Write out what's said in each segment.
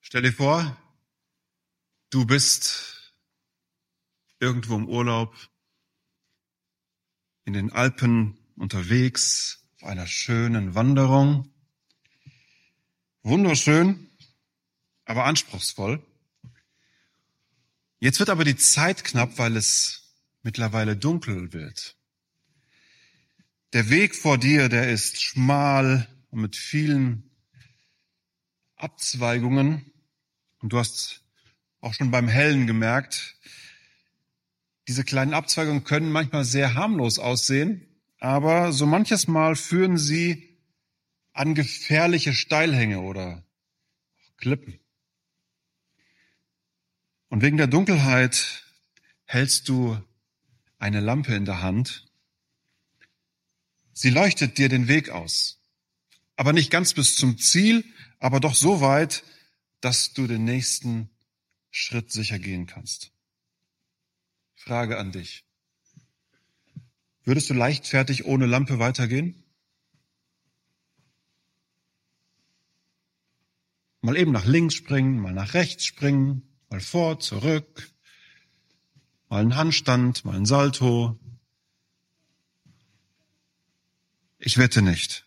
Stell dir vor, du bist irgendwo im Urlaub, in den Alpen unterwegs, auf einer schönen Wanderung. Wunderschön, aber anspruchsvoll. Jetzt wird aber die Zeit knapp, weil es mittlerweile dunkel wird. Der Weg vor dir, der ist schmal und mit vielen Abzweigungen. Und du hast auch schon beim Hellen gemerkt, diese kleinen Abzweigungen können manchmal sehr harmlos aussehen, aber so manches Mal führen sie an gefährliche Steilhänge oder Klippen. Und wegen der Dunkelheit hältst du eine Lampe in der Hand. Sie leuchtet dir den Weg aus, aber nicht ganz bis zum Ziel, aber doch so weit, dass du den nächsten Schritt sicher gehen kannst. Frage an dich. Würdest du leichtfertig ohne Lampe weitergehen? Mal eben nach links springen, mal nach rechts springen, mal vor, zurück, mal einen Handstand, mal einen Salto. Ich wette nicht.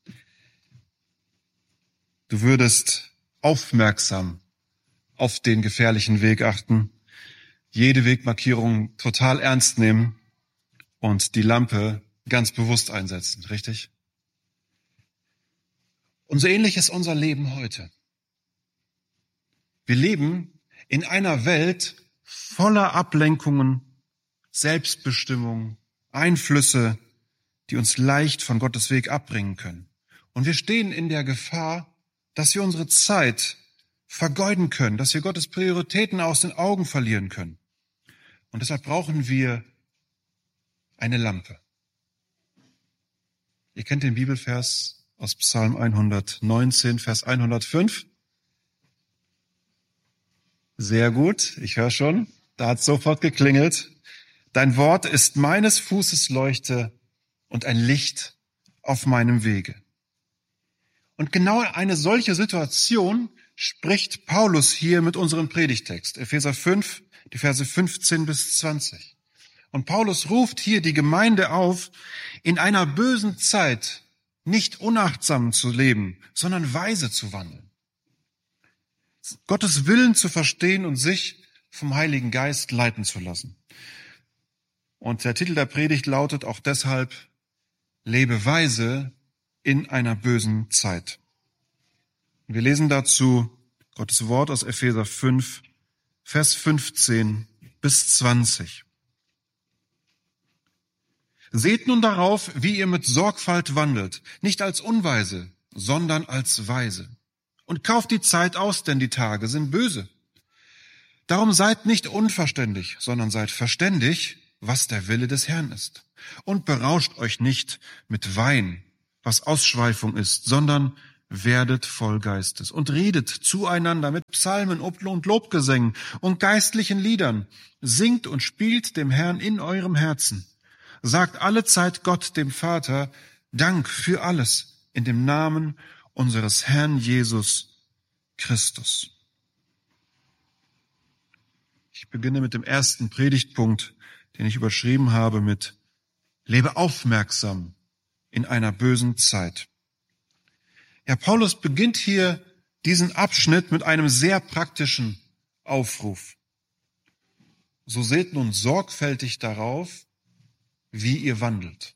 Du würdest aufmerksam auf den gefährlichen Weg achten, jede Wegmarkierung total ernst nehmen und die Lampe ganz bewusst einsetzen, richtig? Und so ähnlich ist unser Leben heute. Wir leben in einer Welt voller Ablenkungen, Selbstbestimmung, Einflüsse, die uns leicht von Gottes Weg abbringen können. Und wir stehen in der Gefahr, dass wir unsere Zeit vergeuden können, dass wir Gottes Prioritäten aus den Augen verlieren können. Und deshalb brauchen wir eine Lampe. Ihr kennt den Bibelvers aus Psalm 119, Vers 105. Sehr gut, ich höre schon, da hat es sofort geklingelt. Dein Wort ist meines Fußes Leuchte und ein Licht auf meinem Wege. Und genau eine solche Situation spricht Paulus hier mit unserem Predigtext, Epheser 5, die Verse 15 bis 20. Und Paulus ruft hier die Gemeinde auf, in einer bösen Zeit nicht unachtsam zu leben, sondern weise zu wandeln. Gottes Willen zu verstehen und sich vom Heiligen Geist leiten zu lassen. Und der Titel der Predigt lautet auch deshalb, lebe weise in einer bösen Zeit. Wir lesen dazu Gottes Wort aus Epheser 5, Vers 15 bis 20. Seht nun darauf, wie ihr mit Sorgfalt wandelt, nicht als Unweise, sondern als Weise. Und kauft die Zeit aus, denn die Tage sind böse. Darum seid nicht unverständig, sondern seid verständig, was der Wille des Herrn ist. Und berauscht euch nicht mit Wein, was Ausschweifung ist, sondern werdet voll Geistes und redet zueinander mit Psalmen und Lobgesängen und geistlichen Liedern. Singt und spielt dem Herrn in eurem Herzen. Sagt allezeit Gott, dem Vater, Dank für alles in dem Namen unseres Herrn Jesus Christus. Ich beginne mit dem ersten Predigtpunkt, den ich überschrieben habe mit Lebe aufmerksam in einer bösen Zeit. Ja, Paulus beginnt hier diesen Abschnitt mit einem sehr praktischen Aufruf. So seht nun sorgfältig darauf, wie ihr wandelt.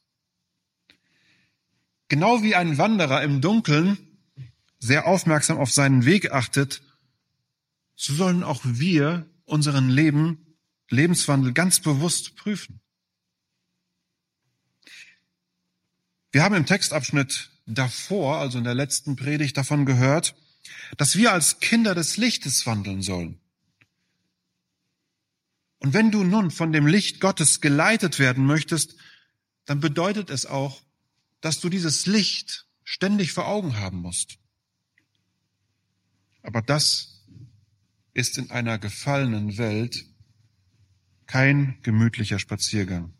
Genau wie ein Wanderer im Dunkeln sehr aufmerksam auf seinen Weg achtet, so sollen auch wir unseren Lebenswandel ganz bewusst prüfen. Wir haben im Textabschnitt davor, also in der letzten Predigt, davon gehört, dass wir als Kinder des Lichtes wandeln sollen. Und wenn du nun von dem Licht Gottes geleitet werden möchtest, dann bedeutet es auch, dass du dieses Licht ständig vor Augen haben musst. Aber das ist in einer gefallenen Welt kein gemütlicher Spaziergang.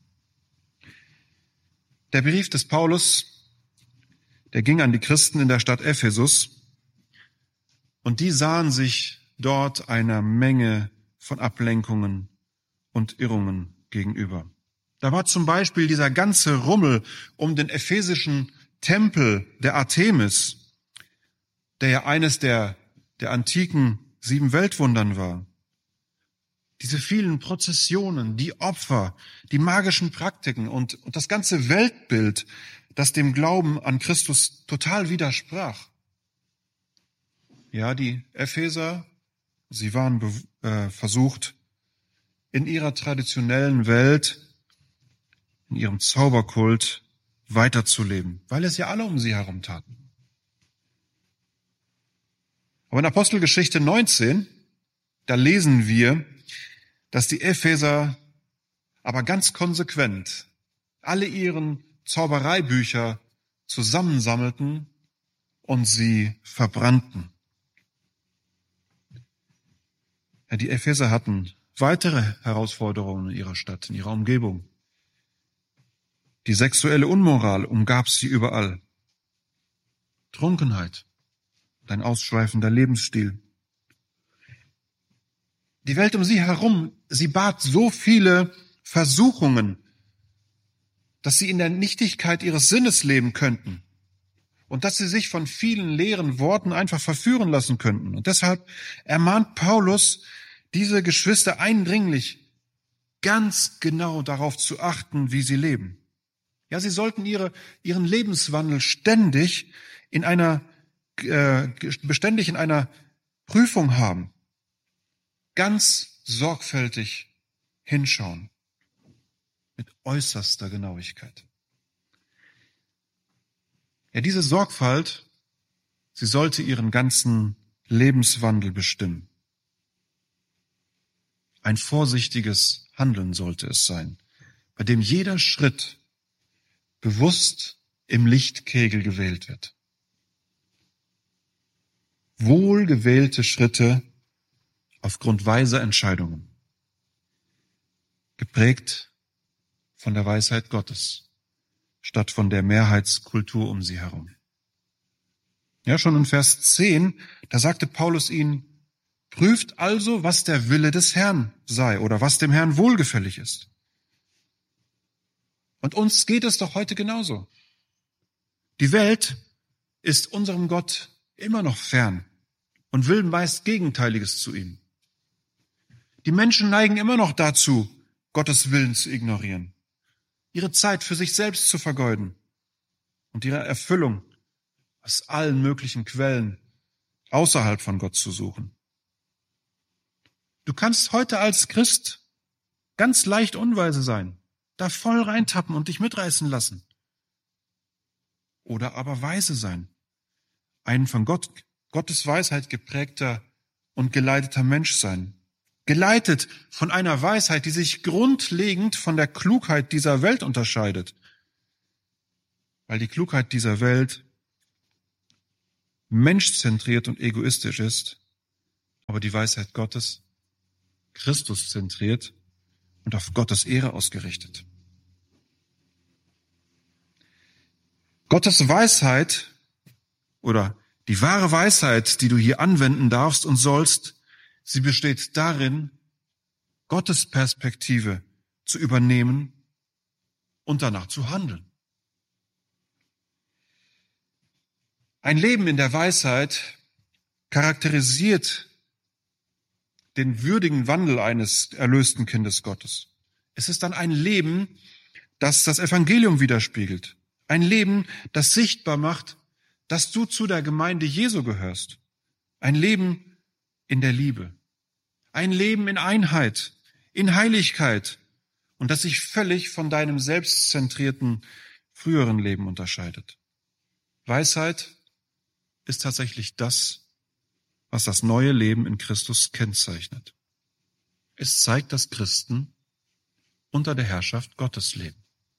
Der Brief des Paulus, der ging an die Christen in der Stadt Ephesus. Und die sahen sich dort einer Menge von Ablenkungen und Irrungen gegenüber. Da war zum Beispiel dieser ganze Rummel um den ephesischen Tempel der Artemis, der ja eines der antiken 7 Weltwundern war. Diese vielen Prozessionen, die Opfer, die magischen Praktiken und das ganze Weltbild, das dem Glauben an Christus total widersprach. Ja, die Epheser, sie waren versucht, in ihrer traditionellen Welt, in ihrem Zauberkult weiterzuleben, weil es ja alle um sie herum taten. Aber in Apostelgeschichte 19, da lesen wir, dass die Epheser aber ganz konsequent alle ihren Zaubereibücher zusammensammelten und sie verbrannten. Ja, die Epheser hatten weitere Herausforderungen in ihrer Stadt, in ihrer Umgebung. Die sexuelle Unmoral umgab sie überall. Trunkenheit, ein ausschweifender Lebensstil. Die Welt um sie herum, sie bat so viele Versuchungen, dass sie in der Nichtigkeit ihres Sinnes leben könnten und dass sie sich von vielen leeren Worten einfach verführen lassen könnten. Und deshalb ermahnt Paulus diese Geschwister eindringlich, ganz genau darauf zu achten, wie sie leben. Ja, sie sollten ihren Lebenswandel beständig in einer Prüfung haben. Ganz sorgfältig hinschauen. Mit äußerster Genauigkeit. Ja, diese Sorgfalt, sie sollte ihren ganzen Lebenswandel bestimmen. Ein vorsichtiges Handeln sollte es sein, bei dem jeder Schritt bewusst im Lichtkegel gewählt wird. Wohlgewählte Schritte aufgrund weiser Entscheidungen, geprägt von der Weisheit Gottes, statt von der Mehrheitskultur um sie herum. Ja, schon in Vers 10, da sagte Paulus ihnen, prüft also, was der Wille des Herrn sei oder was dem Herrn wohlgefällig ist. Und uns geht es doch heute genauso. Die Welt ist unserem Gott immer noch fern und will meist Gegenteiliges zu ihm. Die Menschen neigen immer noch dazu, Gottes Willen zu ignorieren, ihre Zeit für sich selbst zu vergeuden und ihre Erfüllung aus allen möglichen Quellen außerhalb von Gott zu suchen. Du kannst heute als Christ ganz leicht unweise sein, da voll reintappen und dich mitreißen lassen. Oder aber weise sein, ein von Gottes Weisheit geprägter und geleiteter Mensch sein. Geleitet von einer Weisheit, die sich grundlegend von der Klugheit dieser Welt unterscheidet. Weil die Klugheit dieser Welt menschzentriert und egoistisch ist, aber die Weisheit Gottes Christus zentriert und auf Gottes Ehre ausgerichtet. Gottes Weisheit oder die wahre Weisheit, die du hier anwenden darfst und sollst, sie besteht darin, Gottes Perspektive zu übernehmen und danach zu handeln. Ein Leben in der Weisheit charakterisiert den würdigen Wandel eines erlösten Kindes Gottes. Es ist dann ein Leben, das das Evangelium widerspiegelt. Ein Leben, das sichtbar macht, dass du zu der Gemeinde Jesu gehörst. Ein Leben in der Liebe. Ein Leben in Einheit, in Heiligkeit und das sich völlig von deinem selbstzentrierten früheren Leben unterscheidet. Weisheit ist tatsächlich das, was das neue Leben in Christus kennzeichnet. Es zeigt, dass Christen unter der Herrschaft Gottes leben.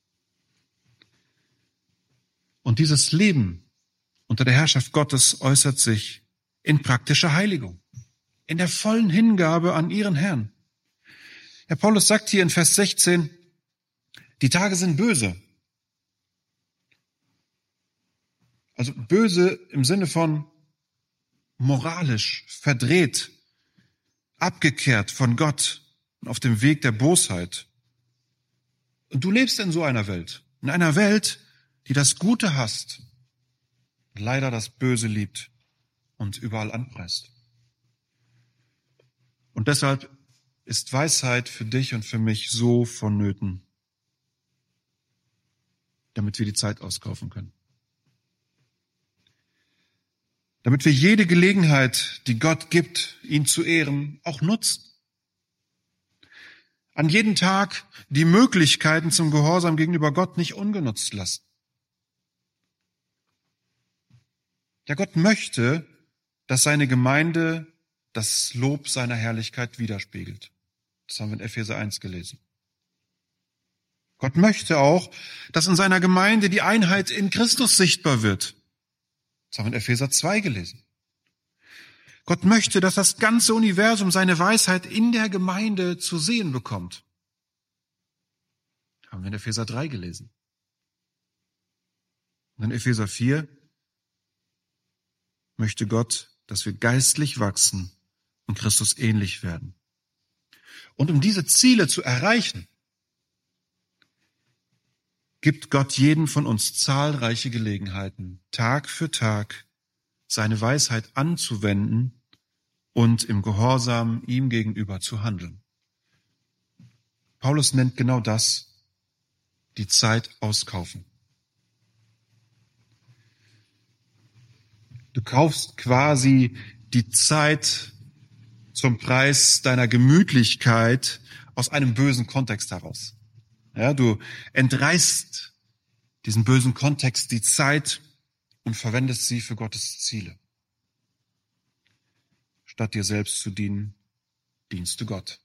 Und dieses Leben unter der Herrschaft Gottes äußert sich in praktischer Heiligung, in der vollen Hingabe an ihren Herrn. Herr Paulus sagt hier in Vers 16, die Tage sind böse. Also böse im Sinne von moralisch verdreht, abgekehrt von Gott und auf dem Weg der Bosheit. Und du lebst in so einer Welt, die das Gute hasst, leider das Böse liebt und überall anpreist. Und deshalb ist Weisheit für dich und für mich so vonnöten, damit wir die Zeit auskaufen können. Damit wir jede Gelegenheit, die Gott gibt, ihn zu ehren, auch nutzen. An jedem Tag die Möglichkeiten zum Gehorsam gegenüber Gott nicht ungenutzt lassen. Ja, Gott möchte, dass seine Gemeinde das Lob seiner Herrlichkeit widerspiegelt. Das haben wir in Epheser 1 gelesen. Gott möchte auch, dass in seiner Gemeinde die Einheit in Christus sichtbar wird. Das haben wir in Epheser 2 gelesen. Gott möchte, dass das ganze Universum seine Weisheit in der Gemeinde zu sehen bekommt. Das haben wir in Epheser 3 gelesen. Und in Epheser 4 möchte Gott, dass wir geistlich wachsen und Christus ähnlich werden. Und um diese Ziele zu erreichen, gibt Gott jedem von uns zahlreiche Gelegenheiten, Tag für Tag seine Weisheit anzuwenden und im Gehorsam ihm gegenüber zu handeln. Paulus nennt genau das die Zeit auskaufen. Du kaufst quasi die Zeit zum Preis deiner Gemütlichkeit aus einem bösen Kontext heraus. Ja, du entreißt diesen bösen Kontext, die Zeit, und verwendest sie für Gottes Ziele. Statt dir selbst zu dienen, dienst du Gott.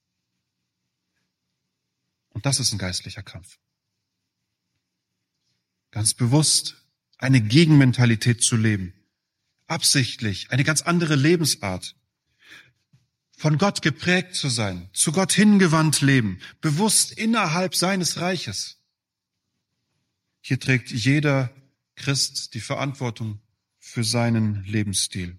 Und das ist ein geistlicher Kampf. Ganz bewusst eine Gegenmentalität zu leben. Absichtlich eine ganz andere Lebensart. Von Gott geprägt zu sein, zu Gott hingewandt leben, bewusst innerhalb seines Reiches. Hier trägt jeder Christ die Verantwortung für seinen Lebensstil.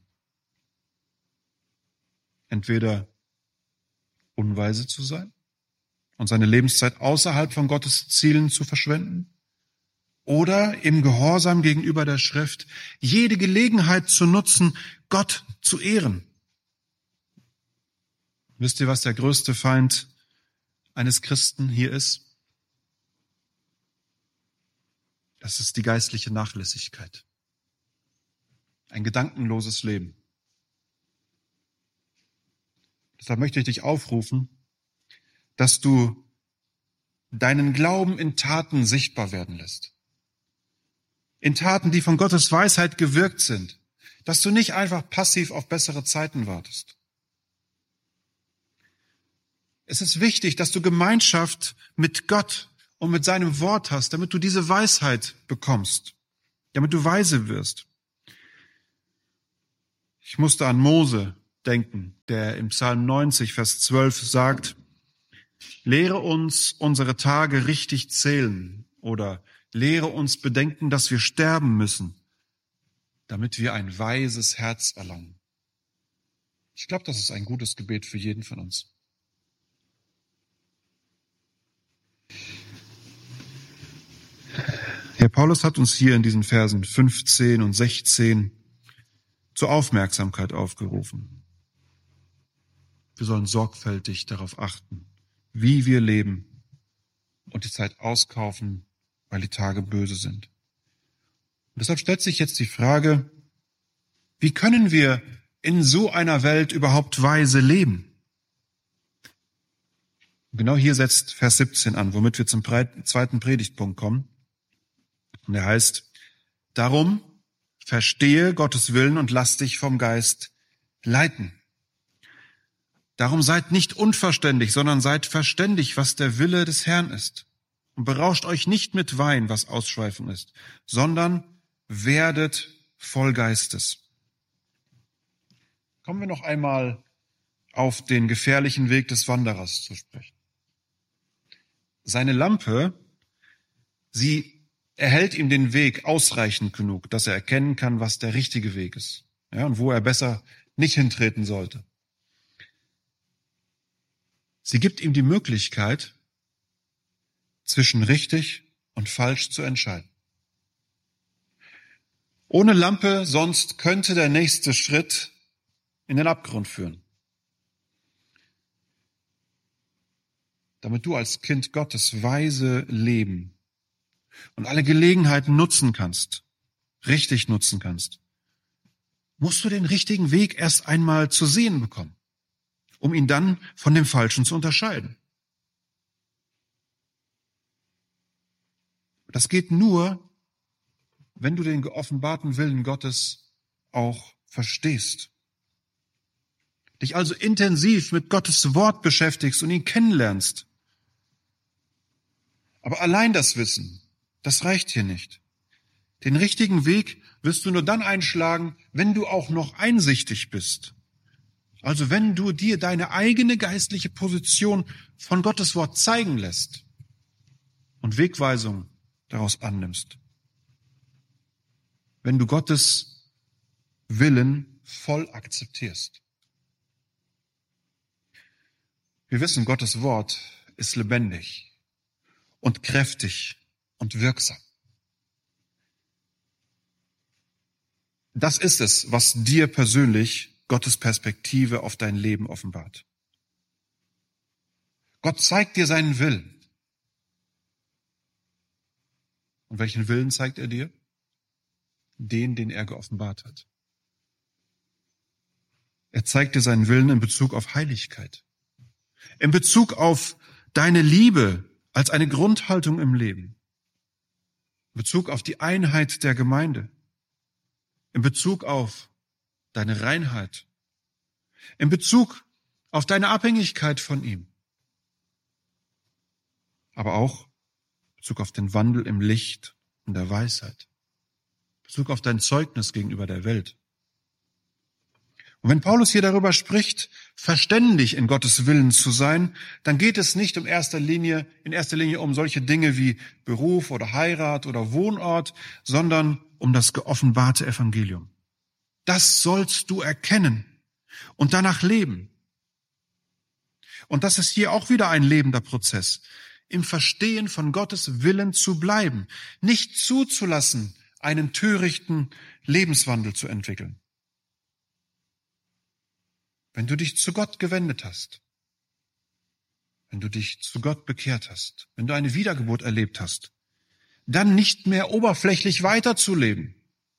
Entweder unweise zu sein und seine Lebenszeit außerhalb von Gottes Zielen zu verschwenden, oder im Gehorsam gegenüber der Schrift jede Gelegenheit zu nutzen, Gott zu ehren. Wisst ihr, was der größte Feind eines Christen hier ist? Das ist die geistliche Nachlässigkeit. Ein gedankenloses Leben. Deshalb möchte ich dich aufrufen, dass du deinen Glauben in Taten sichtbar werden lässt. In Taten, die von Gottes Weisheit gewirkt sind. Dass du nicht einfach passiv auf bessere Zeiten wartest. Es ist wichtig, dass du Gemeinschaft mit Gott und mit seinem Wort hast, damit du diese Weisheit bekommst, damit du weise wirst. Ich musste an Mose denken, der im Psalm 90, Vers 12 sagt, lehre uns unsere Tage richtig zählen oder lehre uns bedenken, dass wir sterben müssen, damit wir ein weises Herz erlangen. Ich glaube, das ist ein gutes Gebet für jeden von uns. Herr Paulus hat uns hier in diesen Versen 15 und 16 zur Aufmerksamkeit aufgerufen. Wir sollen sorgfältig darauf achten, wie wir leben und die Zeit auskaufen, weil die Tage böse sind. Und deshalb stellt sich jetzt die Frage, wie können wir in so einer Welt überhaupt weise leben? Und genau hier setzt Vers 17 an, womit wir zum zweiten Predigtpunkt kommen. Und er heißt, darum verstehe Gottes Willen und lass dich vom Geist leiten. Darum seid nicht unverständig, sondern seid verständig, was der Wille des Herrn ist. Und berauscht euch nicht mit Wein, was Ausschweifung ist, sondern werdet voll Geistes. Kommen wir noch einmal auf den gefährlichen Weg des Wanderers zu sprechen. Seine Lampe, sie erhält ihm den Weg ausreichend genug, dass er erkennen kann, was der richtige Weg ist. ja, und wo er besser nicht hintreten sollte. Sie gibt ihm die Möglichkeit, zwischen richtig und falsch zu entscheiden. Ohne Lampe sonst könnte der nächste Schritt in den Abgrund führen. Damit du als Kind Gottes weise leben und alle Gelegenheiten nutzen kannst, richtig nutzen kannst, musst du den richtigen Weg erst einmal zu sehen bekommen, um ihn dann von dem Falschen zu unterscheiden. Das geht nur, wenn du den geoffenbarten Willen Gottes auch verstehst. Dich also intensiv mit Gottes Wort beschäftigst und ihn kennenlernst. Aber allein das Wissen, das reicht hier nicht. Den richtigen Weg wirst du nur dann einschlagen, wenn du auch noch einsichtig bist. Also wenn du dir deine eigene geistliche Position von Gottes Wort zeigen lässt und Wegweisung daraus annimmst. Wenn du Gottes Willen voll akzeptierst. Wir wissen, Gottes Wort ist lebendig und kräftig und wirksam. Das ist es, was dir persönlich Gottes Perspektive auf dein Leben offenbart. Gott zeigt dir seinen Willen. Und welchen Willen zeigt er dir? Den er geoffenbart hat. Er zeigt dir seinen Willen in Bezug auf Heiligkeit. In Bezug auf deine Liebe als eine Grundhaltung im Leben. In Bezug auf die Einheit der Gemeinde. In Bezug auf deine Reinheit. In Bezug auf deine Abhängigkeit von ihm. Aber auch in Bezug auf den Wandel im Licht und der Weisheit. In Bezug auf dein Zeugnis gegenüber der Welt. Und wenn Paulus hier darüber spricht, verständig in Gottes Willen zu sein, dann geht es nicht in erster Linie um solche Dinge wie Beruf oder Heirat oder Wohnort, sondern um das geoffenbarte Evangelium. Das sollst du erkennen und danach leben. Und das ist hier auch wieder ein lebender Prozess, im Verstehen von Gottes Willen zu bleiben, nicht zuzulassen, einen törichten Lebenswandel zu entwickeln. Wenn du dich zu Gott gewendet hast, wenn du dich zu Gott bekehrt hast, wenn du eine Wiedergeburt erlebt hast, dann nicht mehr oberflächlich weiterzuleben.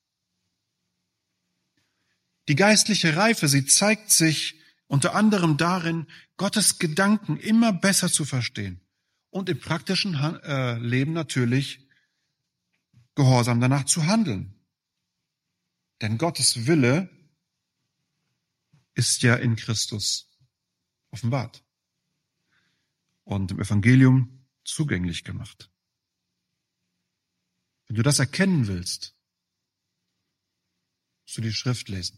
Die geistliche Reife, sie zeigt sich unter anderem darin, Gottes Gedanken immer besser zu verstehen und im praktischen Leben natürlich gehorsam danach zu handeln. Denn Gottes Wille ist ja in Christus offenbart und im Evangelium zugänglich gemacht. Wenn du das erkennen willst, musst du die Schrift lesen.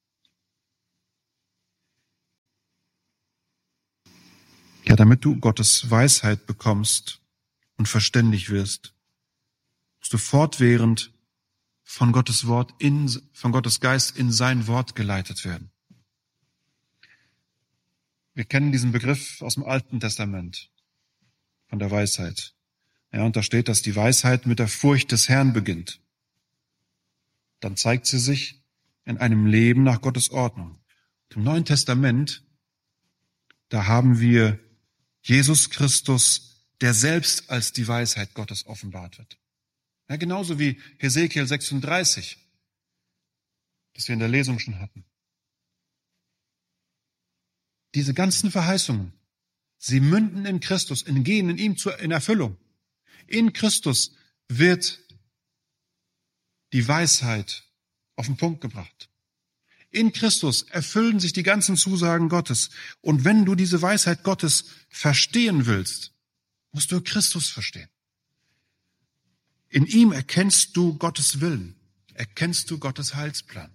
Ja, damit du Gottes Weisheit bekommst und verständig wirst, musst du fortwährend von Gottes Geist in sein Wort geleitet werden. Wir kennen diesen Begriff aus dem Alten Testament, von der Weisheit. Ja, und da steht, dass die Weisheit mit der Furcht des Herrn beginnt. Dann zeigt sie sich in einem Leben nach Gottes Ordnung. Und im Neuen Testament, da haben wir Jesus Christus, der selbst als die Weisheit Gottes offenbart wird. Ja, genauso wie Hesekiel 36, das wir in der Lesung schon hatten. Diese ganzen Verheißungen, sie münden in Christus, gehen in ihm in Erfüllung. In Christus wird die Weisheit auf den Punkt gebracht. In Christus erfüllen sich die ganzen Zusagen Gottes. Und wenn du diese Weisheit Gottes verstehen willst, musst du Christus verstehen. In ihm erkennst du Gottes Willen, erkennst du Gottes Heilsplan.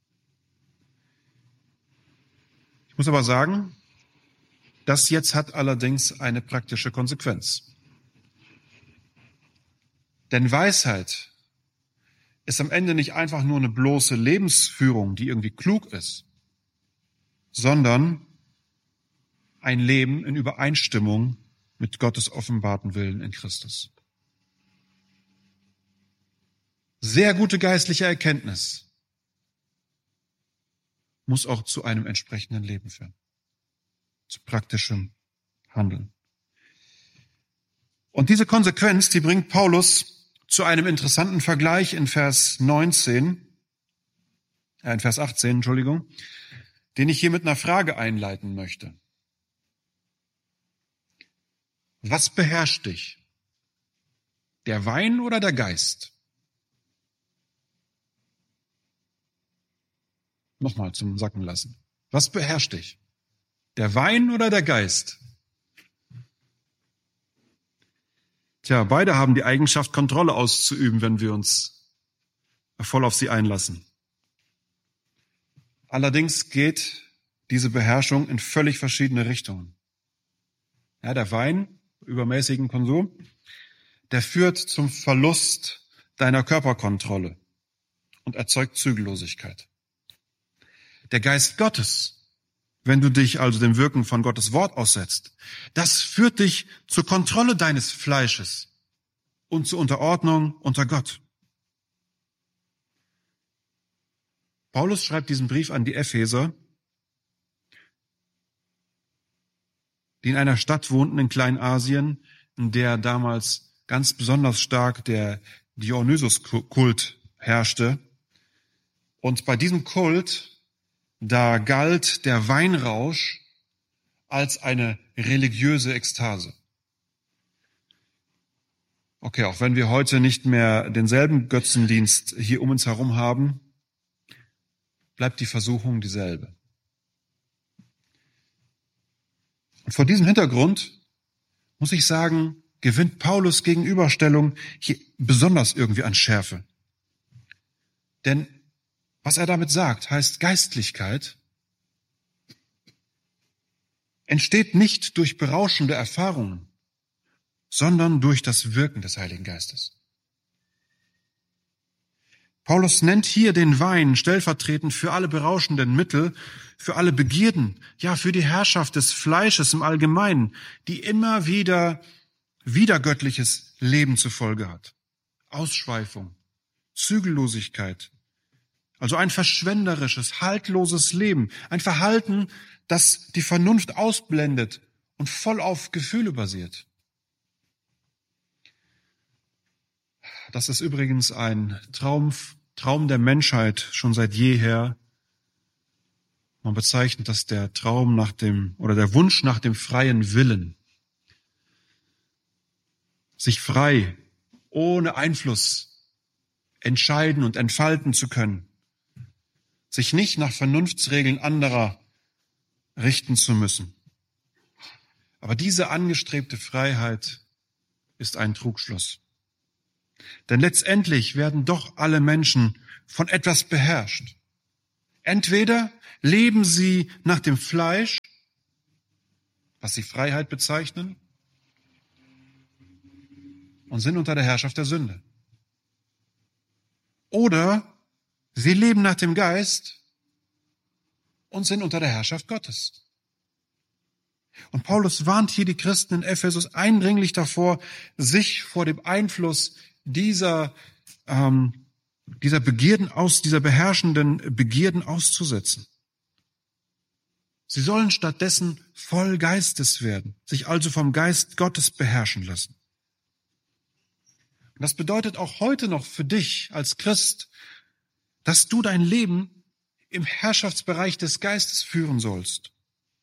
Ich muss aber sagen, das jetzt hat allerdings eine praktische Konsequenz. Denn Weisheit ist am Ende nicht einfach nur eine bloße Lebensführung, die irgendwie klug ist, sondern ein Leben in Übereinstimmung mit Gottes offenbarten Willen in Christus. Sehr gute geistliche Erkenntnis muss auch zu einem entsprechenden Leben führen, zu praktischem Handeln. Und diese Konsequenz, die bringt Paulus zu einem interessanten Vergleich in Vers 18, den ich hier mit einer Frage einleiten möchte. Was beherrscht dich? Der Wein oder der Geist? Nochmal zum Sacken lassen. Was beherrscht dich? Der Wein oder der Geist? Tja, beide haben die Eigenschaft, Kontrolle auszuüben, wenn wir uns voll auf sie einlassen. Allerdings geht diese Beherrschung in völlig verschiedene Richtungen. Ja, der Wein, übermäßigen Konsum, der führt zum Verlust deiner Körperkontrolle und erzeugt Zügellosigkeit. Der Geist Gottes, wenn du dich also dem Wirken von Gottes Wort aussetzt, das führt dich zur Kontrolle deines Fleisches und zur Unterordnung unter Gott. Paulus schreibt diesen Brief an die Epheser, die in einer Stadt wohnten in Kleinasien, in der damals ganz besonders stark der Dionysus-Kult herrschte. Und bei diesem Kult, da galt der Weinrausch als eine religiöse Ekstase. Okay, auch wenn wir heute nicht mehr denselben Götzendienst hier um uns herum haben, bleibt die Versuchung dieselbe. Und vor diesem Hintergrund, muss ich sagen, gewinnt Paulus Gegenüberstellung hier besonders irgendwie an Schärfe. Denn was er damit sagt, heißt, Geistlichkeit entsteht nicht durch berauschende Erfahrungen, sondern durch das Wirken des Heiligen Geistes. Paulus nennt hier den Wein stellvertretend für alle berauschenden Mittel, für alle Begierden, ja, für die Herrschaft des Fleisches im Allgemeinen, die immer wieder widergöttliches Leben zur Folge hat. Ausschweifung, Zügellosigkeit, also ein verschwenderisches, haltloses Leben, ein Verhalten, das die Vernunft ausblendet und voll auf Gefühle basiert. Das ist übrigens ein Traum der Menschheit schon seit jeher. Man bezeichnet das der Traum der Wunsch nach dem freien Willen. Sich frei, ohne Einfluss entscheiden und entfalten zu können. Sich nicht nach Vernunftsregeln anderer richten zu müssen. Aber diese angestrebte Freiheit ist ein Trugschluss. Denn letztendlich werden doch alle Menschen von etwas beherrscht. Entweder leben sie nach dem Fleisch, was sie Freiheit bezeichnen, und sind unter der Herrschaft der Sünde. Oder sie leben nach dem Geist und sind unter der Herrschaft Gottes. Und Paulus warnt hier die Christen in Ephesus eindringlich davor, sich vor dem Einfluss dieser beherrschenden Begierden auszusetzen. Sie sollen stattdessen voll Geistes werden, sich also vom Geist Gottes beherrschen lassen. Und das bedeutet auch heute noch für dich als Christ, dass du dein Leben im Herrschaftsbereich des Geistes führen sollst.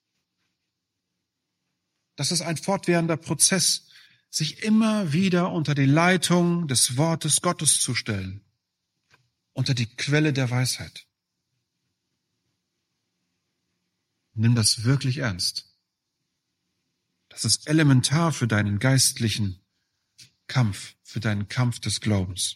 Das ist ein fortwährender Prozess, sich immer wieder unter die Leitung des Wortes Gottes zu stellen, unter die Quelle der Weisheit. Nimm das wirklich ernst. Das ist elementar für deinen geistlichen Kampf, für deinen Kampf des Glaubens.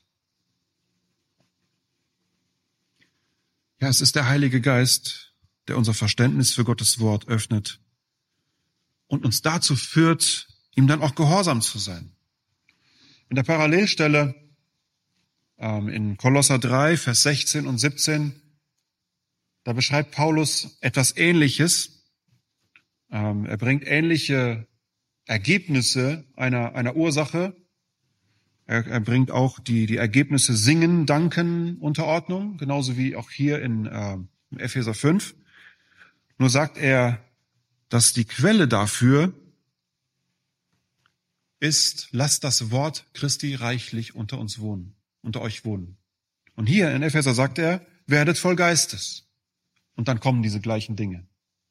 Ja, es ist der Heilige Geist, der unser Verständnis für Gottes Wort öffnet und uns dazu führt, ihm dann auch gehorsam zu sein. In der Parallelstelle In Kolosser 3, Vers 16 und 17, da beschreibt Paulus etwas Ähnliches. Er bringt ähnliche Ergebnisse einer Ursache. Er bringt auch die Ergebnisse Singen, Danken, Unterordnung, genauso wie auch hier in Epheser 5. Nur sagt er, dass die Quelle dafür ist, lasst das Wort Christi reichlich unter euch wohnen. Und hier in Epheser sagt er, werdet voll Geistes. Und dann kommen diese gleichen Dinge.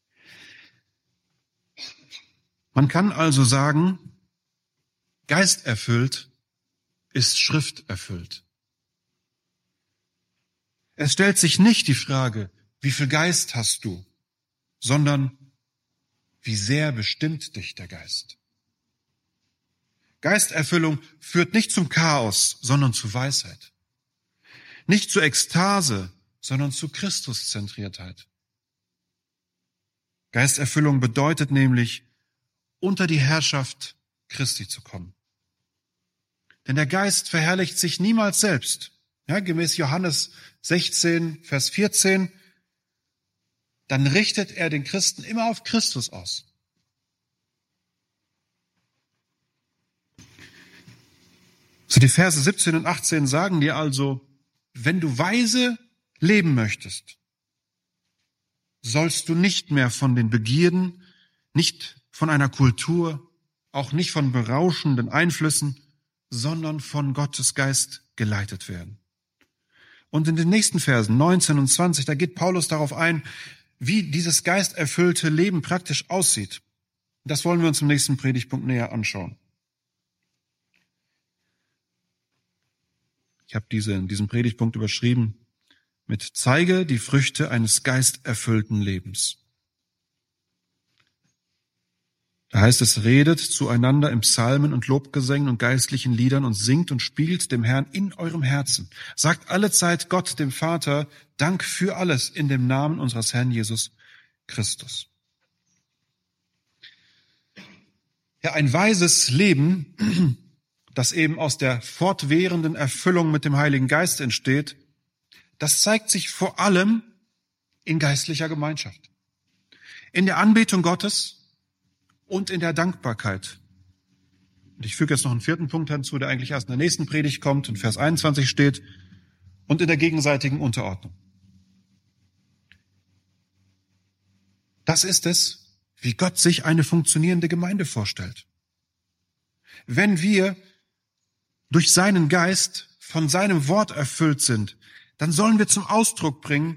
Man kann also sagen, geisterfüllt ist schrifterfüllt. Es stellt sich nicht die Frage, wie viel Geist hast du, sondern wie sehr bestimmt dich der Geist. Geisterfüllung führt nicht zum Chaos, sondern zu Weisheit. Nicht zu Ekstase, sondern zu Christuszentriertheit. Geisterfüllung bedeutet nämlich, unter die Herrschaft Christi zu kommen. Denn der Geist verherrlicht sich niemals selbst. Ja, gemäß Johannes 16, Vers 14, dann richtet er den Christen immer auf Christus aus. So die Verse 17 und 18 sagen dir also, wenn du weise leben möchtest, sollst du nicht mehr von den Begierden, nicht von einer Kultur, auch nicht von berauschenden Einflüssen, sondern von Gottes Geist geleitet werden. Und in den nächsten Versen 19 und 20, da geht Paulus darauf ein, wie dieses geisterfüllte Leben praktisch aussieht. Das wollen wir uns im nächsten Predigtpunkt näher anschauen. Ich habe diesen Predigtpunkt überschrieben mit Zeige die Früchte eines geisterfüllten Lebens. Da heißt es, redet zueinander in Psalmen und Lobgesängen und geistlichen Liedern und singt und spielt dem Herrn in eurem Herzen. Sagt allezeit Gott, dem Vater, Dank für alles in dem Namen unseres Herrn Jesus Christus. Ja, ein weises Leben, das eben aus der fortwährenden Erfüllung mit dem Heiligen Geist entsteht, das zeigt sich vor allem in geistlicher Gemeinschaft. In der Anbetung Gottes und in der Dankbarkeit. Und ich füge jetzt noch einen vierten Punkt hinzu, der eigentlich erst in der nächsten Predigt kommt, in Vers 21 steht, und in der gegenseitigen Unterordnung. Das ist es, wie Gott sich eine funktionierende Gemeinde vorstellt. Wenn wir durch seinen Geist von seinem Wort erfüllt sind, dann sollen wir das zum Ausdruck bringen,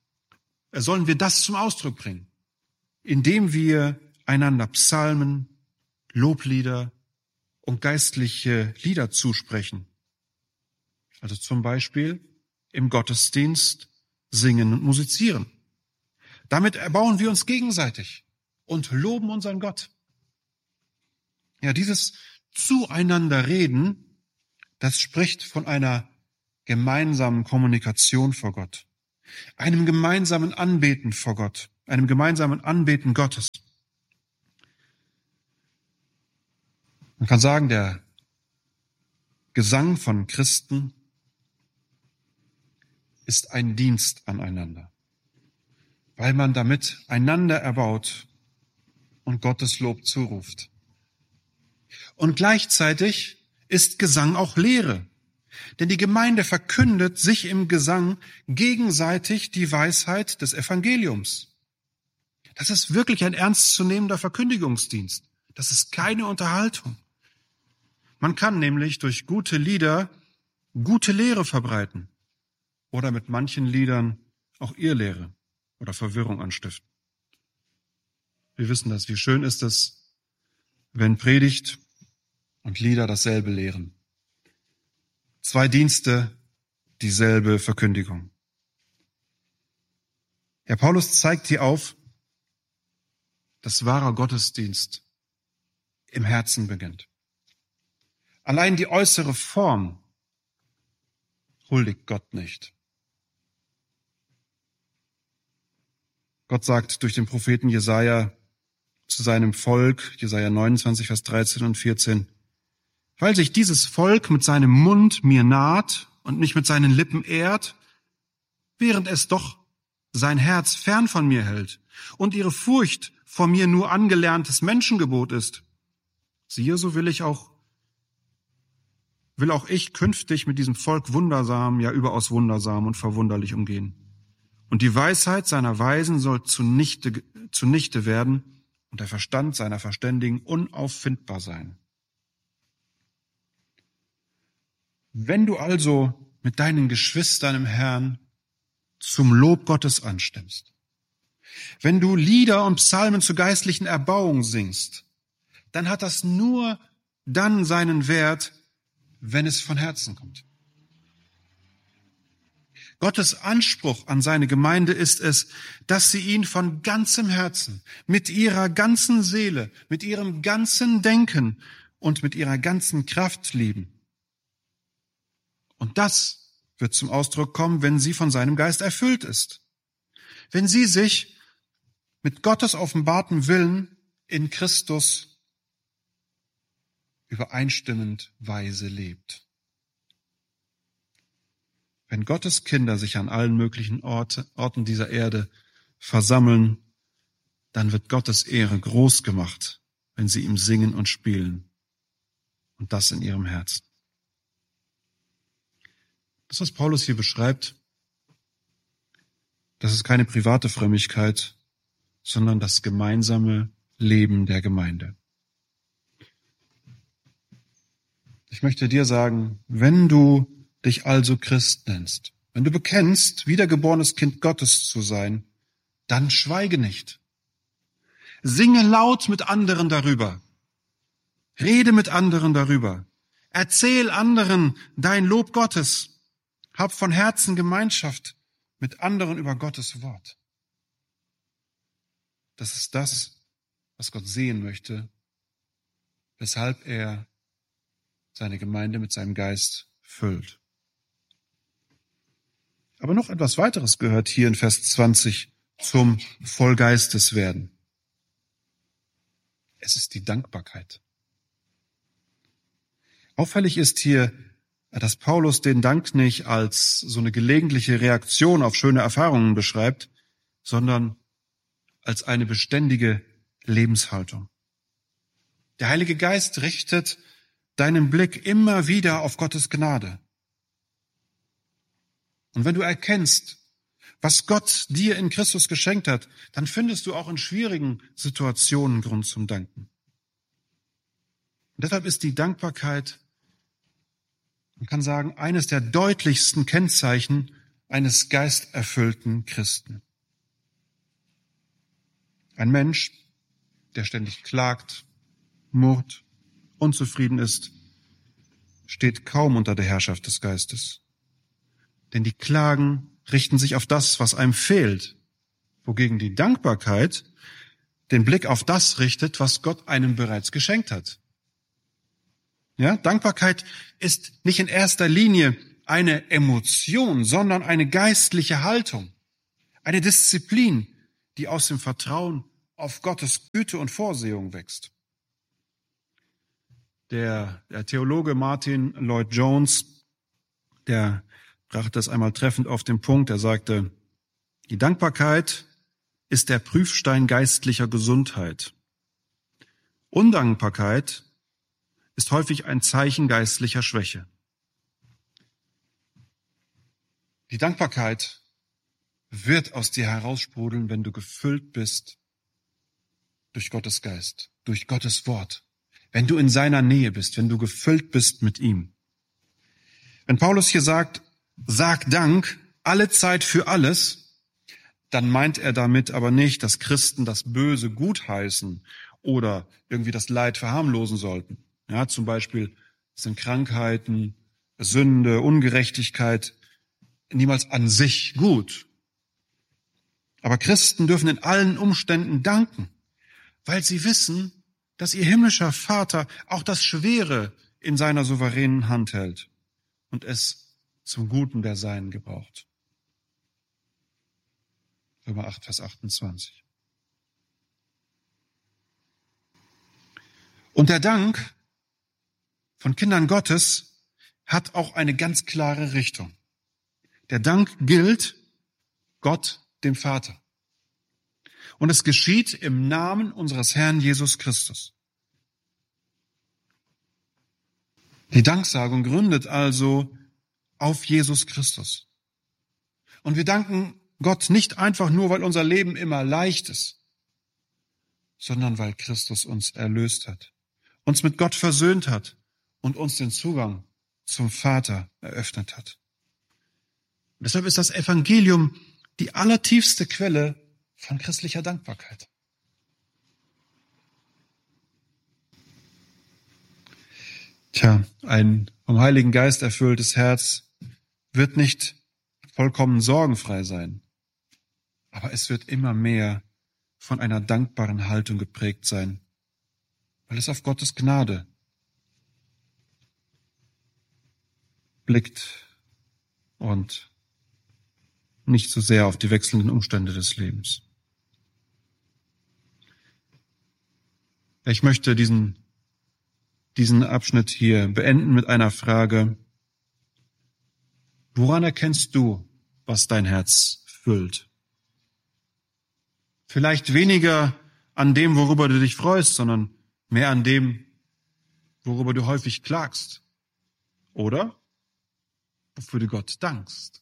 indem wir einander Psalmen, Loblieder und geistliche Lieder zusprechen. Also zum Beispiel im Gottesdienst singen und musizieren. Damit erbauen wir uns gegenseitig und loben unseren Gott. Ja, dieses Zueinander reden, das spricht von einer gemeinsamen Kommunikation vor Gott, einem gemeinsamen Anbeten vor Gott, einem gemeinsamen Anbeten Gottes. Man kann sagen, der Gesang von Christen ist ein Dienst aneinander, weil man damit einander erbaut und Gottes Lob zuruft. Und gleichzeitig ist Gesang auch Lehre, denn die Gemeinde verkündet sich im Gesang gegenseitig die Weisheit des Evangeliums. Das ist wirklich ein ernstzunehmender Verkündigungsdienst. Das ist keine Unterhaltung. Man kann nämlich durch gute Lieder gute Lehre verbreiten oder mit manchen Liedern auch Irrlehre oder Verwirrung anstiften. Wir wissen das. Wie schön ist es, wenn Predigt und Lieder dasselbe lehren. Zwei Dienste, dieselbe Verkündigung. Herr Paulus zeigt hier auf, dass wahrer Gottesdienst im Herzen beginnt. Allein die äußere Form huldigt Gott nicht. Gott sagt durch den Propheten Jesaja zu seinem Volk, Jesaja 29, Vers 13 und 14, weil sich dieses Volk mit seinem Mund mir naht und mich mit seinen Lippen ehrt, während es doch sein Herz fern von mir hält und ihre Furcht vor mir nur angelerntes Menschengebot ist. Siehe, so will auch ich künftig mit diesem Volk wundersam, ja überaus wundersam und verwunderlich umgehen. Und die Weisheit seiner Weisen soll zunichte werden und der Verstand seiner Verständigen unauffindbar sein. Wenn du also mit deinen Geschwistern im Herrn zum Lob Gottes anstimmst, wenn du Lieder und Psalmen zur geistlichen Erbauung singst, dann hat das nur dann seinen Wert, wenn es von Herzen kommt. Gottes Anspruch an seine Gemeinde ist es, dass sie ihn von ganzem Herzen, mit ihrer ganzen Seele, mit ihrem ganzen Denken und mit ihrer ganzen Kraft lieben. Und das wird zum Ausdruck kommen, wenn sie von seinem Geist erfüllt ist. Wenn sie sich mit Gottes offenbarten Willen in Christus übereinstimmend weise lebt. Wenn Gottes Kinder sich an allen möglichen Orten dieser Erde versammeln, dann wird Gottes Ehre groß gemacht, wenn sie ihm singen und spielen. Und das in ihrem Herzen. Das, was Paulus hier beschreibt, das ist keine private Frömmigkeit, sondern das gemeinsame Leben der Gemeinde. Ich möchte dir sagen, wenn du dich also Christ nennst, wenn du bekennst, wiedergeborenes Kind Gottes zu sein, dann schweige nicht. Singe laut mit anderen darüber. Rede mit anderen darüber. Erzähl anderen dein Lob Gottes. Hab von Herzen Gemeinschaft mit anderen über Gottes Wort. Das ist das, was Gott sehen möchte, weshalb er seine Gemeinde mit seinem Geist füllt. Aber noch etwas weiteres gehört hier in Vers 20 zum Vollgeisteswerden. Es ist die Dankbarkeit. Auffällig ist hier, dass Paulus den Dank nicht als so eine gelegentliche Reaktion auf schöne Erfahrungen beschreibt, sondern als eine beständige Lebenshaltung. Der Heilige Geist richtet deinen Blick immer wieder auf Gottes Gnade. Und wenn du erkennst, was Gott dir in Christus geschenkt hat, dann findest du auch in schwierigen Situationen Grund zum Danken. Und deshalb ist die Dankbarkeit, man kann sagen, eines der deutlichsten Kennzeichen eines geisterfüllten Christen. Ein Mensch, der ständig klagt, murrt, unzufrieden ist, steht kaum unter der Herrschaft des Geistes. Denn die Klagen richten sich auf das, was einem fehlt, wogegen die Dankbarkeit den Blick auf das richtet, was Gott einem bereits geschenkt hat. Ja, Dankbarkeit ist nicht in erster Linie eine Emotion, sondern eine geistliche Haltung, eine Disziplin, die aus dem Vertrauen auf Gottes Güte und Vorsehung wächst. Der Theologe Martin Lloyd-Jones, der brachte das einmal treffend auf den Punkt. Er sagte, die Dankbarkeit ist der Prüfstein geistlicher Gesundheit. Undankbarkeit ist häufig ein Zeichen geistlicher Schwäche. Die Dankbarkeit wird aus dir heraussprudeln, wenn du gefüllt bist durch Gottes Geist, durch Gottes Wort, wenn du in seiner Nähe bist, wenn du gefüllt bist mit ihm. Wenn Paulus hier sagt, sag Dank, alle Zeit für alles, dann meint er damit aber nicht, dass Christen das Böse gutheißen oder irgendwie das Leid verharmlosen sollten. Ja, zum Beispiel sind Krankheiten, Sünde, Ungerechtigkeit niemals an sich gut. Aber Christen dürfen in allen Umständen danken, weil sie wissen, dass ihr himmlischer Vater auch das Schwere in seiner souveränen Hand hält und es zum Guten der Seinen gebraucht. Römer 8, Vers 28. Und der Dank von Kindern Gottes hat auch eine ganz klare Richtung. Der Dank gilt Gott, dem Vater. Und es geschieht im Namen unseres Herrn Jesus Christus. Die Danksagung gründet also auf Jesus Christus. Und wir danken Gott nicht einfach nur, weil unser Leben immer leicht ist, sondern weil Christus uns erlöst hat, uns mit Gott versöhnt hat und uns den Zugang zum Vater eröffnet hat. Und deshalb ist das Evangelium die allertiefste Quelle von christlicher Dankbarkeit. Ein vom Heiligen Geist erfülltes Herz wird nicht vollkommen sorgenfrei sein, aber es wird immer mehr von einer dankbaren Haltung geprägt sein, weil es auf Gottes Gnade blickt und nicht so sehr auf die wechselnden Umstände des Lebens. Ich möchte diesen Abschnitt hier beenden mit einer Frage. Woran erkennst du, was dein Herz füllt? Vielleicht weniger an dem, worüber du dich freust, sondern mehr an dem, worüber du häufig klagst. Oder wofür du Gott dankst.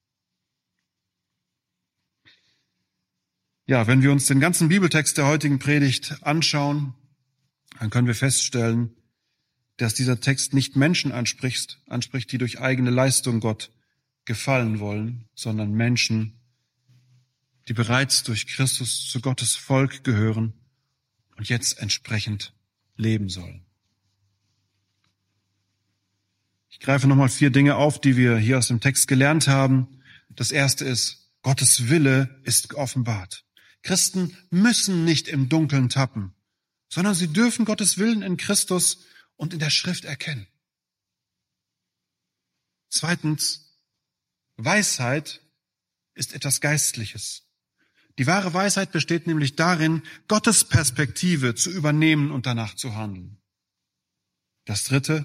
Ja, wenn wir uns den ganzen Bibeltext der heutigen Predigt anschauen, dann können wir feststellen, dass dieser Text nicht Menschen anspricht, die durch eigene Leistung Gott gefallen wollen, sondern Menschen, die bereits durch Christus zu Gottes Volk gehören und jetzt entsprechend leben sollen. Ich greife nochmal 4 Dinge auf, die wir hier aus dem Text gelernt haben. Das erste ist, Gottes Wille ist geoffenbart. Christen müssen nicht im Dunkeln tappen, sondern sie dürfen Gottes Willen in Christus und in der Schrift erkennen. Zweitens, Weisheit ist etwas Geistliches. Die wahre Weisheit besteht nämlich darin, Gottes Perspektive zu übernehmen und danach zu handeln. Das dritte,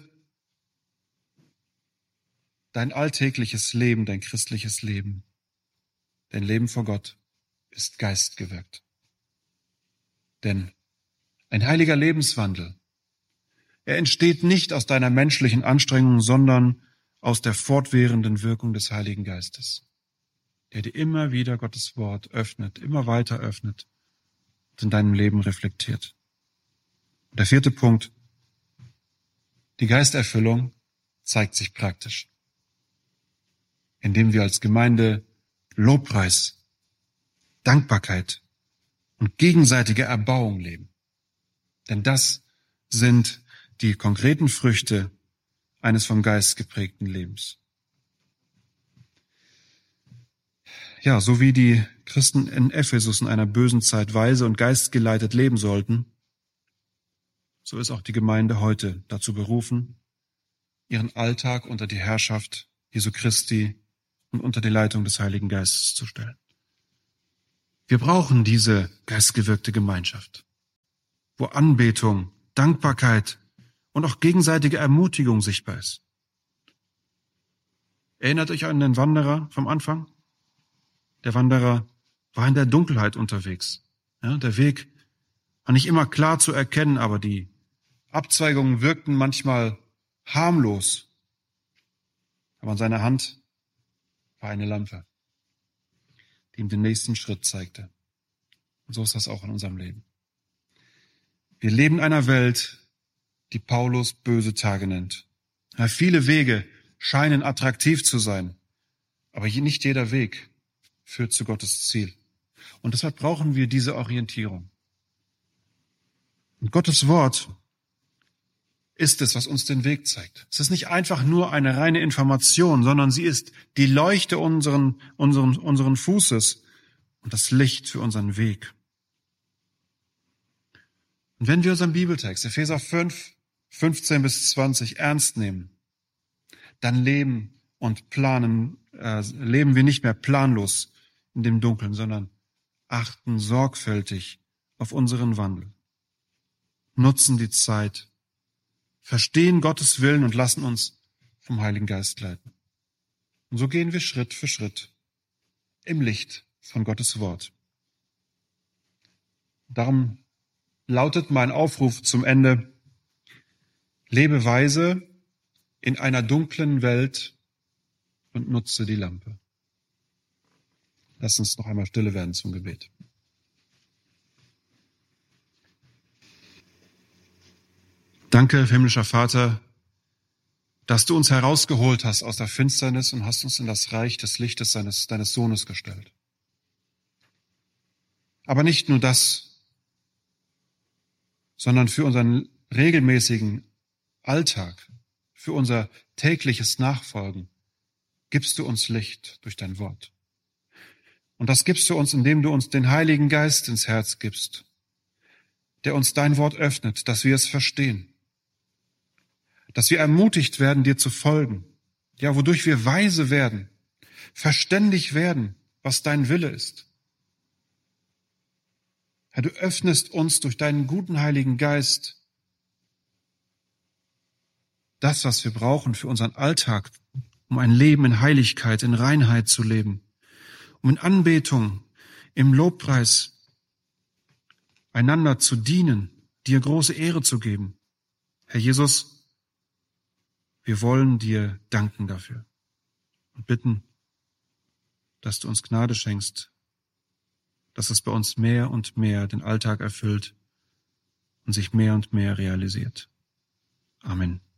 dein alltägliches Leben, dein christliches Leben, dein Leben vor Gott ist geistgewirkt. Denn ein heiliger Lebenswandel, er entsteht nicht aus deiner menschlichen Anstrengung, sondern aus der fortwährenden Wirkung des Heiligen Geistes, der dir immer wieder Gottes Wort öffnet, immer weiter öffnet und in deinem Leben reflektiert. Und der 4. Punkt, die Geisterfüllung zeigt sich praktisch, indem wir als Gemeinde Lobpreis, Dankbarkeit und gegenseitige Erbauung leben. Denn das sind die konkreten Früchte eines vom Geist geprägten Lebens. Ja, so wie die Christen in Ephesus in einer bösen Zeit weise und geistgeleitet leben sollten, so ist auch die Gemeinde heute dazu berufen, ihren Alltag unter die Herrschaft Jesu Christi und unter die Leitung des Heiligen Geistes zu stellen. Wir brauchen diese geistgewirkte Gemeinschaft, wo Anbetung, Dankbarkeit und auch gegenseitige Ermutigung sichtbar ist. Erinnert euch an den Wanderer vom Anfang? Der Wanderer war in der Dunkelheit unterwegs. Ja, der Weg war nicht immer klar zu erkennen, aber die Abzweigungen wirkten manchmal harmlos. Aber an seiner Hand war eine Lampe, die ihm den nächsten Schritt zeigte. Und so ist das auch in unserem Leben. Wir leben in einer Welt, die Paulus böse Tage nennt. Ja, viele Wege scheinen attraktiv zu sein, aber nicht jeder Weg führt zu Gottes Ziel. Und deshalb brauchen wir diese Orientierung. Und Gottes Wort ist es, was uns den Weg zeigt. Es ist nicht einfach nur eine reine Information, sondern sie ist die Leuchte unseren Fußes und das Licht für unseren Weg. Und wenn wir unseren Bibeltext, Epheser 5, 15 bis 20, ernst nehmen, dann leben wir nicht mehr planlos in dem Dunkeln, sondern achten sorgfältig auf unseren Wandel, nutzen die Zeit, verstehen Gottes Willen und lassen uns vom Heiligen Geist leiten. Und so gehen wir Schritt für Schritt im Licht von Gottes Wort. Darum lautet mein Aufruf zum Ende: Lebe weise in einer dunklen Welt und nutze die Lampe. Lass uns noch einmal stille werden zum Gebet. Danke, himmlischer Vater, dass du uns herausgeholt hast aus der Finsternis und hast uns in das Reich des Lichtes deines Sohnes gestellt. Aber nicht nur das, sondern für unseren regelmäßigen Alltag, für unser tägliches Nachfolgen, gibst du uns Licht durch dein Wort. Und das gibst du uns, indem du uns den Heiligen Geist ins Herz gibst, der uns dein Wort öffnet, dass wir es verstehen, dass wir ermutigt werden, dir zu folgen, ja, wodurch wir weise werden, verständig werden, was dein Wille ist. Herr, du öffnest uns durch deinen guten Heiligen Geist das, was wir brauchen für unseren Alltag, um ein Leben in Heiligkeit, in Reinheit zu leben, um in Anbetung, im Lobpreis einander zu dienen, dir große Ehre zu geben. Herr Jesus, wir wollen dir danken dafür und bitten, dass du uns Gnade schenkst, dass es bei uns mehr und mehr den Alltag erfüllt und sich mehr und mehr realisiert. Amen.